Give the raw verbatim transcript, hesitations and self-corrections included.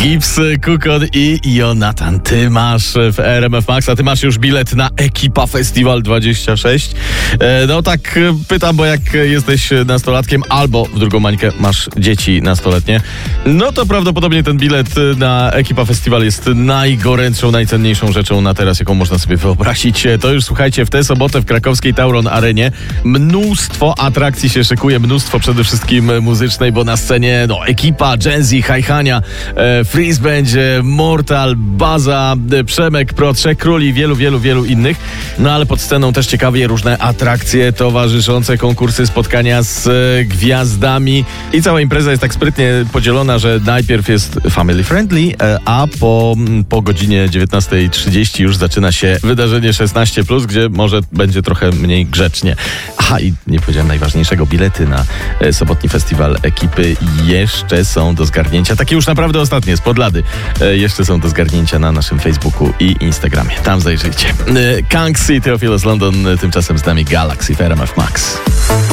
Gibbs, Kukon i Jonathan. Ty masz w R M F Max, a ty masz już bilet na Ekipa Festiwal dwadzieścia sześć. E, no tak pytam, bo jak jesteś nastolatkiem albo w drugą mańkę masz dzieci nastoletnie, no to prawdopodobnie ten bilet na Ekipa Festiwal jest najgorętszą, najcenniejszą rzeczą na teraz, jaką można sobie wyobrazić. To już słuchajcie, w tę sobotę w krakowskiej Tauron Arenie mnóstwo atrakcji się szykuje, mnóstwo przede wszystkim muzycznej, bo na scenie no, Ekipa, Genzy, Hajhania, e, Freeze będzie, Mortal, Baza, e, Przemek, Pro, Trzech Króli, wielu, wielu, wielu innych. No ale pod sceną też ciekawie różne atrakcje towarzyszące, konkursy, spotkania z e, gwiazdami i cała impreza jest tak sprytnie podzielona, że najpierw jest family friendly, e, a po, po godzinie dziewiętnasta trzydzieści już zaczyna się wydarzenie szesnaście plus, gdzie może będzie trochę mniej grzecznie. Aha, i nie powiedziałem najważniejszego, bilety na e, sobotni festiwal Ekipy jeszcze są do zgarnięcia. Takie już naprawdę ostatnie, z podlady. E, jeszcze są do zgarnięcia na naszym Facebooku i Instagramie. Tam zajrzyjcie. E, Kanksy, Theophilus London, tymczasem z nami Galaxy w R M F Max.